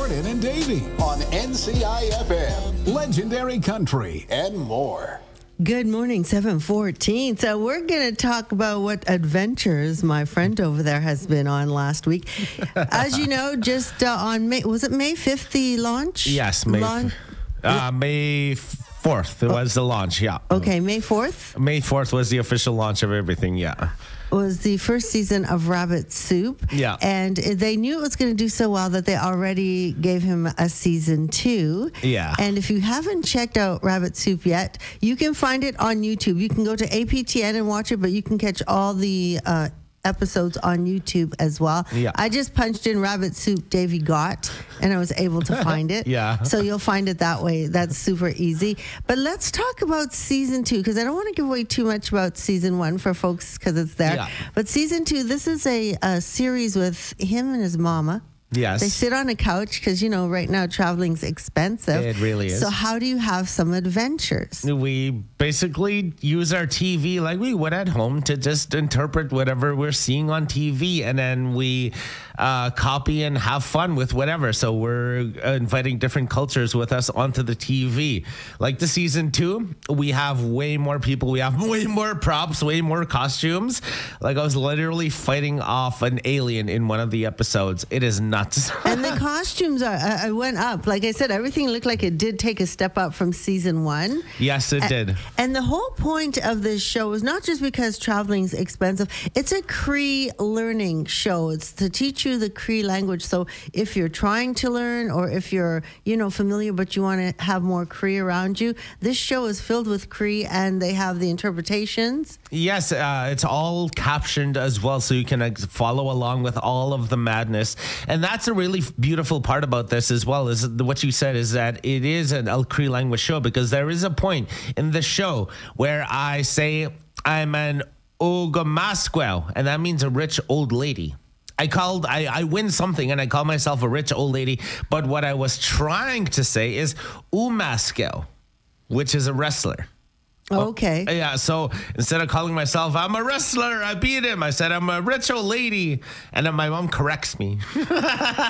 Jordan and Davey on NCIFM, Legendary Country, and more. Good morning, 7:14. So we're going to talk about what adventures my friend over there has been on last week. As you know, just on May 5th, the launch? Yes, May 4th was the launch, yeah. Okay, May 4th? May 4th was the official launch of everything, yeah. Was the first season of Rabbit Soup. Yeah. And they knew it was going to do so well that they already gave him a season 2. Yeah. And if you haven't checked out Rabbit Soup yet, you can find it on YouTube. You can go to APTN and watch it, but you can catch all the episodes on YouTube as well. Yeah. I just punched in Rabbit Soup Davey Got, and I was able to find it. Yeah. So you'll find it that way. That's super easy. But let's talk about season 2, because I don't want to give away too much about season 1 for folks because it's there. Yeah. But season 2, this is a series with him and his mama. Yes. They sit on a couch because, right now traveling's expensive. It really is. So how do you have some adventures? We basically use our TV like we would at home to just interpret whatever we're seeing on TV, and then we copy and have fun with whatever. So we're inviting different cultures with us onto the TV. Like the season 2, we have way more people. We have way more props, way more costumes. Like I was literally fighting off an alien in one of the episodes. It is nuts. And the costumes went up. Like I said, everything looked like it did take a step up from season 1. Yes, it did. And the whole point of this show is not just because traveling's expensive. It's a Cree learning show. It's to teach you the Cree language. So if you're trying to learn, or if you're, familiar but you want to have more Cree around you, this show is filled with Cree, and they have the interpretations. Yes, it's all captioned as well, so you can follow along with all of the madness. And that's a really beautiful part about this as well, is what you said, is that it is an Cree language show, because there is a point in the show where I say I'm an Ogamasquel, and that means a rich old lady. I win something and I call myself a rich old lady, but what I was trying to say is Umaskel, which is a wrestler. Okay. Yeah, so instead of calling myself, I'm a wrestler, I beat him, I said I'm a rich old lady, and then my mom corrects me.